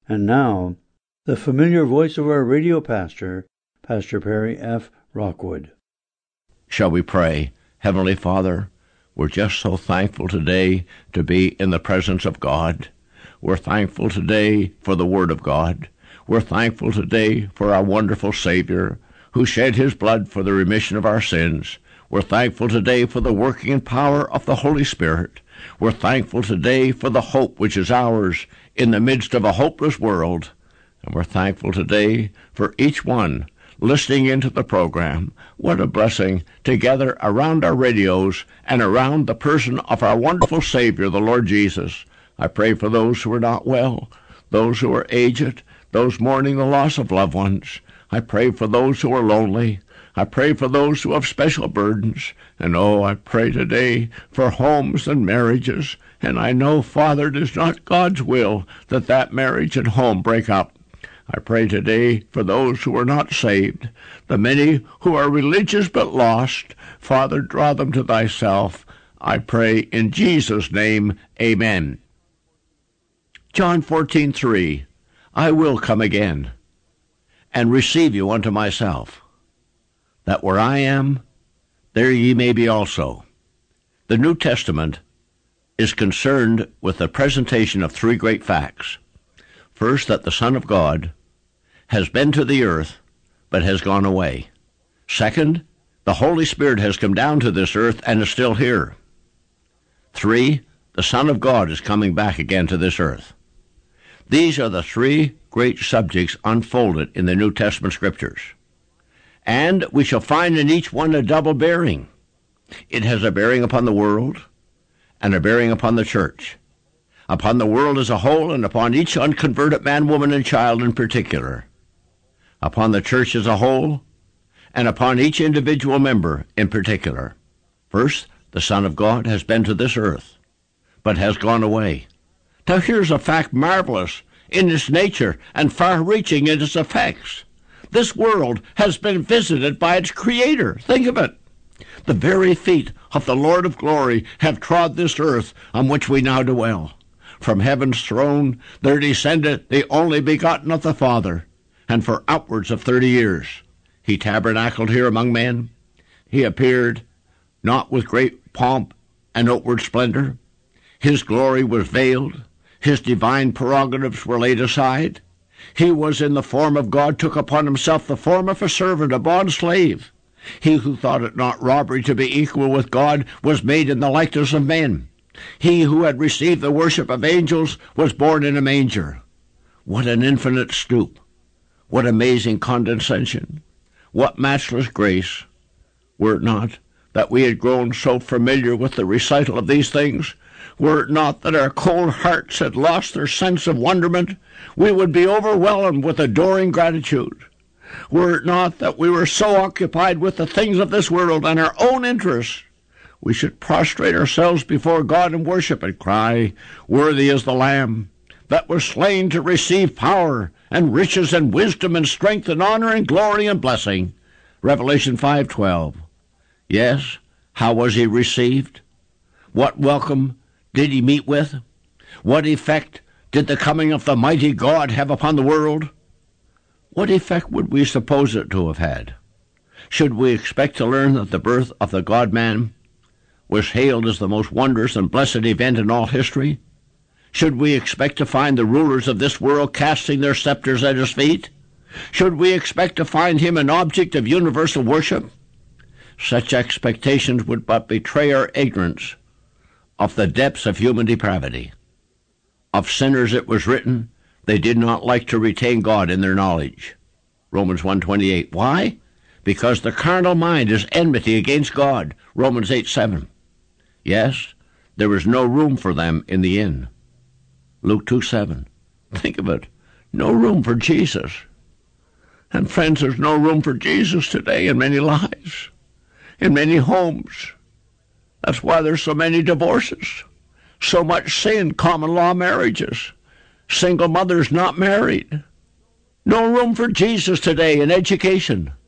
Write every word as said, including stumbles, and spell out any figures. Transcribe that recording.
And now, the familiar voice of our radio pastor, Pastor Perry F. Rockwood. Shall we pray? Heavenly Father, we're just so thankful today to be in the presence of God. We're thankful today for the Word of God. We're thankful today for our wonderful Savior, who shed his blood for the remission of our sins. We're thankful today for the working and power of the Holy Spirit. We're thankful today for the hope which is ours in the midst of a hopeless world. And we're thankful today for each one listening into the program. What a blessing to gather around our radios and around the person of our wonderful Savior, the Lord Jesus. I pray for those who are not well, those who are aged, those mourning the loss of loved ones. I pray for those who are lonely. I pray for those who have special burdens. And oh, I pray today for homes and marriages. And I know, Father, it is not God's will that that marriage and home break up. I pray today for those who are not saved, the many who are religious but lost. Father, draw them to thyself. I pray in Jesus' name, amen. John fourteen three, I will come again and receive you unto myself, that where I am, there ye may be also. The New Testament is concerned with the presentation of three great facts. First, that the Son of God has been to the earth, but has gone away. Second, the Holy Spirit has come down to this earth and is still here. Three, the Son of God is coming back again to this earth. These are the three great subjects unfolded in the New Testament Scriptures. And we shall find in each one a double bearing. It has a bearing upon the world and a bearing upon the church, upon the world as a whole and upon each unconverted man, woman, and child in particular, upon the church as a whole and upon each individual member in particular. First, the Son of God has been to this earth, but has gone away. Now here's a fact marvelous in its nature and far-reaching in its effects. This world has been visited by its Creator. Think of it. The very feet of the Lord of glory have trod this earth on which we now dwell. From heaven's throne there descended the only begotten of the Father, and for upwards of thirty years he tabernacled here among men. He appeared not with great pomp and outward splendor. His glory was veiled. His divine prerogatives were laid aside. He was in the form of God, took upon himself the form of a servant, a bond slave. He who thought it not robbery to be equal with God was made in the likeness of men. He who had received the worship of angels was born in a manger. What an infinite stoop! What amazing condescension! What matchless grace! Were it not that we had grown so familiar with the recital of these things, were it not that our cold hearts had lost their sense of wonderment, we would be overwhelmed with adoring gratitude. Were it not that we were so occupied with the things of this world and our own interests, we should prostrate ourselves before God in worship and cry, Worthy is the Lamb that was slain to receive power and riches and wisdom and strength and honor and glory and blessing. Revelation five twelve. Yes, how was he received? What welcome did he meet with? What effect did the coming of the mighty God have upon the world? What effect would we suppose it to have had? Should we expect to learn that the birth of the God-man was hailed as the most wondrous and blessed event in all history? Should we expect to find the rulers of this world casting their scepters at his feet? Should we expect to find him an object of universal worship? Such expectations would but betray our ignorance of the depths of human depravity. Of sinners it was written, they did not like to retain God in their knowledge. Romans one twenty-eight. Why? Because the carnal mind is enmity against God. Romans eight seven. Yes, there was no room for them in the inn. Luke two seven. Think of it. No room for Jesus. And friends, there's no room for Jesus today in many lives, in many homes. That's why there's so many divorces, so much sin, common law marriages, single mothers not married. No room for Jesus today in education.